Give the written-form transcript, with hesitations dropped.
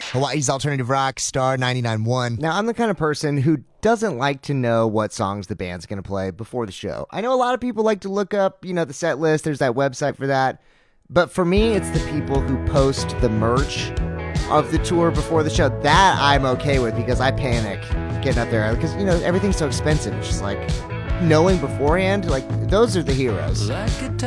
Hawaii's Alternative Rock, Star 99.1. Now, I'm the kind of person who doesn't like to know what songs the band's going to play before the show. I know a lot of people like to look up, the set list. There's that website for that. But for me, it's the people who post the merch of the tour before the show. That I'm okay with because I panic getting up there. Because, everything's so expensive. It's just like knowing beforehand, like, those are the heroes. Like a